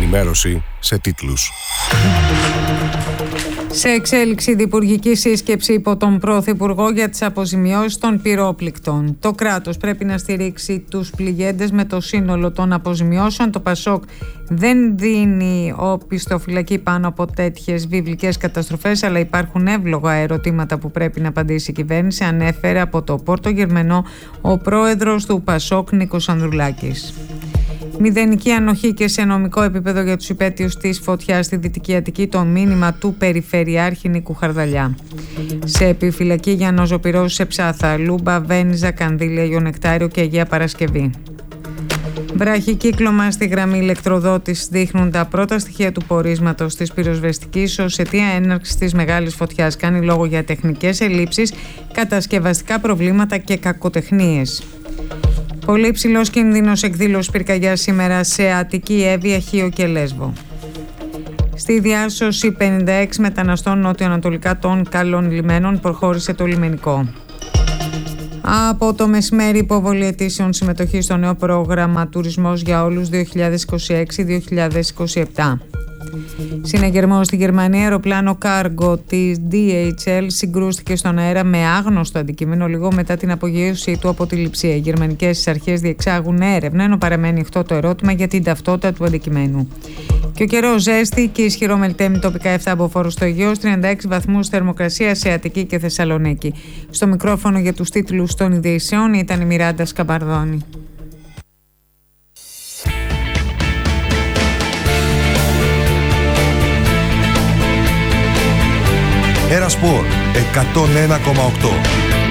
ενημέρωση σε τίτλους. Σε εξέλιξη διπουργική σύσκεψη υπό τον Πρωθυπουργό για τις αποζημιώσεις των πυρόπληκτων. Το κράτος πρέπει να στηρίξει τους πληγέντες με το σύνολο των αποζημιώσεων. Το ΠΑΣΟΚ δεν δίνει οπισθοφυλακή πάνω από τέτοιες βιβλικές καταστροφές, αλλά υπάρχουν εύλογα ερωτήματα που πρέπει να απαντήσει η κυβέρνηση, ανέφερε από το Πόρτο Γερμανό ο πρόεδρος του ΠΑΣΟΚ Νίκος Ανδρουλάκης. Μηδενική ανοχή και σε νομικό επίπεδο για τους υπαίτιους της φωτιάς στη Δυτική Αττική, το μήνυμα του Περιφερειάρχη Νίκου Χαρδαλιά. Σε επιφυλακή για νοζοπυρώσεις σε Ψάθα, Λούμπα, Βένιζα, Κανδύλια, Ιωνεκτάριο και Αγία Παρασκευή. Βραχικύκλωμα στη γραμμή ηλεκτροδότης δείχνουν τα πρώτα στοιχεία του πορίσματος της πυροσβεστικής ως αιτία έναρξης της μεγάλης φωτιάς. Κάνει λόγο για τεχνικές ελλείψεις, κατασκευαστικά προβλήματα και κακοτεχνίες. Πολύ υψηλός κίνδυνος εκδήλωσης πυρκαγιάς σήμερα σε Αττική, Εύβοια, Χίο και Λέσβο. Στη διάσωση 56 μεταναστών νότιο-ανατολικά των Καλών Λιμένων προχώρησε το λιμενικό. Από το μεσημέρι, υποβολή αιτήσεων συμμετοχή στο νέο πρόγραμμα Τουρισμός για Όλους 2026-2027. Συναγερμός στη Γερμανία, αεροπλάνο κάργο της DHL συγκρούστηκε στον αέρα με άγνωστο αντικείμενο λίγο μετά την απογείωσή του από τη Λειψία. Οι γερμανικές αρχές διεξάγουν έρευνα, ενώ παραμένει ανοιχτό το ερώτημα για την ταυτότητα του αντικειμένου. Και ο καιρός ζέστη και ισχυρό μελτέμι, τοπικά 7 αποφόρους στο Αιγαίο, 36 βαθμούς θερμοκρασία σε Αττική και Θεσσαλονίκη. Στο μικρόφωνο για τους τίτλους των ειδήσεων ήταν η Μιράντα Σκαμπαρδόνη. Era Sport 101,8.